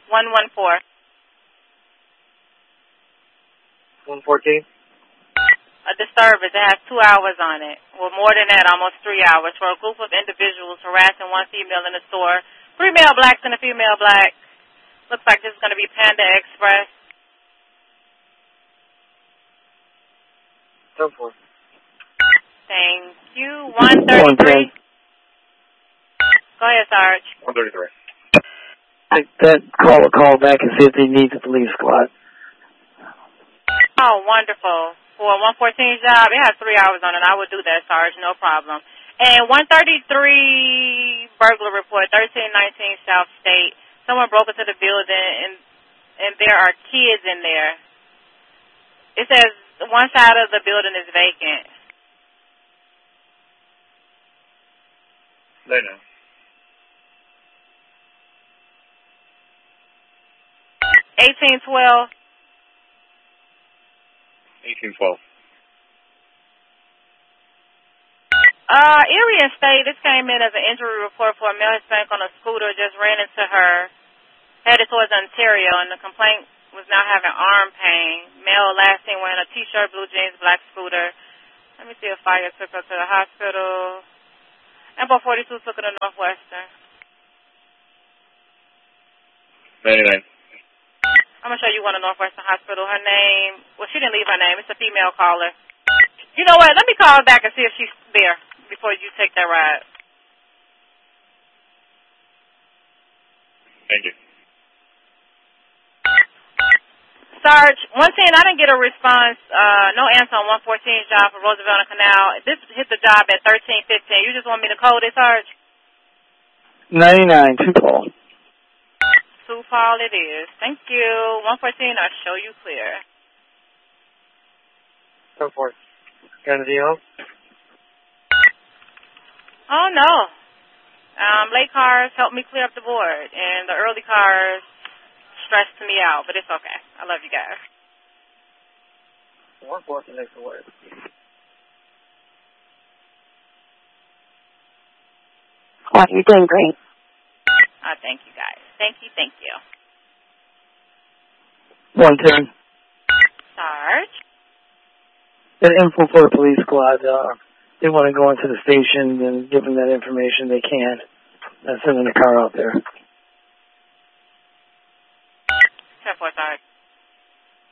114. 114? A disturbance. It has 2 hours on it. Well, more than that, almost 3 hours, for a group of individuals harassing one female in the store. 3 male blacks and a female black. Looks like this is going to be Panda Express. 10-4. Thank you. 133. Go ahead, Sarge. 133. That caller call back and see if they need the police squad. Oh, wonderful. For a 114 job, it has 3 hours on it. I would do that, Sarge, no problem. And 133 burglar report, 1319 South State. Someone broke into the building, and there are kids in there. It says one side of the building is vacant. They know. 1812. 1812. Erie and State, this came in as an injury report for a male Hispanic on a scooter, just ran into her, headed towards Ontario, and the complaint was now having arm pain. Male last seen wearing a t-shirt, blue jeans, black scooter. Let me see if fire took her to the hospital. Ambo 42 took her to Northwestern. 99. I'm going to show you one at Northwestern Hospital. Her name, well, she didn't leave her name. It's a female caller. You know what? Let me call her back and see if she's there before you take that ride. Thank you. Sarge, 110, I didn't get a response, no answer on 114 job for Roosevelt and Canal. This hit the job at 1315. You just want me to code it, Sarge? 99, Sioux Falls. Sioux Falls it is. Thank you. 114, I'll show you clear. 10-4. Got anything else? Oh, no. Late cars helped me clear up the board, and the early cars stressed me out, but it's okay. I love you guys. 114 next word. Oh, you're doing great. Thank you, guys. Thank you, thank you. 110. Sarge? The info for the police squad, they want to go into the station and give them that information they can. Sending a car out there.